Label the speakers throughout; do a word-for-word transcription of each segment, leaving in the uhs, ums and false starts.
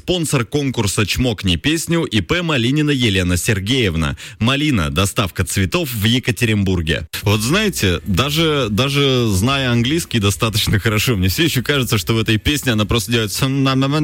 Speaker 1: спонсор конкурса «Чмокни песню» ИП Малинина Елена Сергеевна. Малина, доставка цветов в Екатеринбурге. Вот знаете, даже, даже зная английский достаточно хорошо, мне все еще кажется, что в этой песне она просто делает...
Speaker 2: Я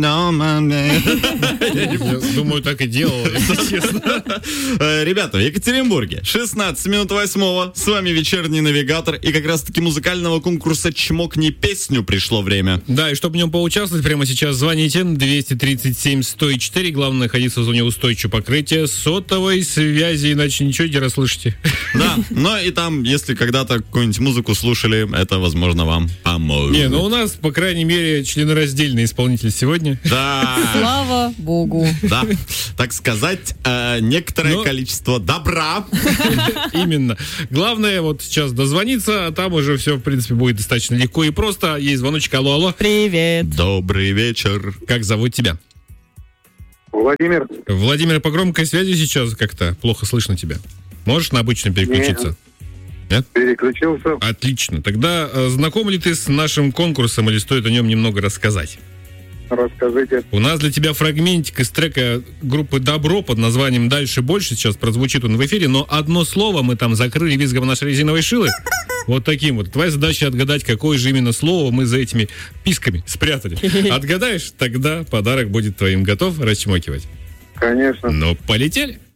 Speaker 2: думаю, так и делала, если честно.
Speaker 1: Ребята, в Екатеринбурге шестнадцать минут восьмого. С вами вечерний навигатор. И как раз-таки музыкального конкурса «Чмокни песню» пришло время.
Speaker 2: Да, и чтобы в нем поучаствовать, прямо сейчас звоните двести тридцать семь сто четыре. Главное, находиться в зоне устойчивого покрытия сотовой связи, иначе ничего не расслышите.
Speaker 1: Да, но и там, если когда-то какую-нибудь музыку слушали, это, возможно, вам поможет.
Speaker 2: Не, ну у нас, по крайней мере, членораздельный исполнитель сегодня.
Speaker 1: Да.
Speaker 3: Слава Богу.
Speaker 1: Да, так сказать, э, некоторое но... количество добра.
Speaker 2: Именно. Главное вот сейчас дозвониться, а там уже все, в принципе, будет достаточно легко и просто. Есть звоночек. Алло, алло.
Speaker 3: Привет.
Speaker 1: Добрый вечер.
Speaker 2: Как зовут тебя?
Speaker 4: Владимир.
Speaker 2: Владимир, по громкой связи сейчас как-то плохо слышно тебя. Можешь на обычную переключиться? Нет?
Speaker 4: Переключился.
Speaker 2: Отлично. Тогда э, знаком ли ты с нашим конкурсом или стоит о нем немного рассказать?
Speaker 4: Расскажите.
Speaker 2: У нас для тебя фрагментик из трека группы «Добро» под названием «Дальше больше». Сейчас прозвучит он в эфире, но одно слово мы там закрыли визгом нашей резиновой шилы. Вот таким вот. Твоя задача отгадать, какое же именно слово мы за этими писками спрятали. Отгадаешь? Тогда подарок будет твоим. Готов расчмокивать?
Speaker 4: Конечно.
Speaker 2: Ну, полетели.